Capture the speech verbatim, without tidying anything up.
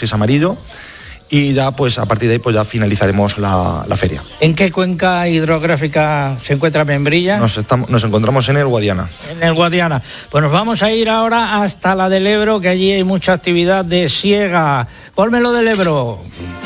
si es amarillo. Y ya, pues a partir de ahí, pues ya finalizaremos la, la feria. ¿En qué cuenca hidrográfica se encuentra Membrilla? Nos, estamos, nos encontramos en el Guadiana. En el Guadiana. Pues nos vamos a ir ahora hasta la del Ebro, que allí hay mucha actividad de siega. Pónmelo del Ebro.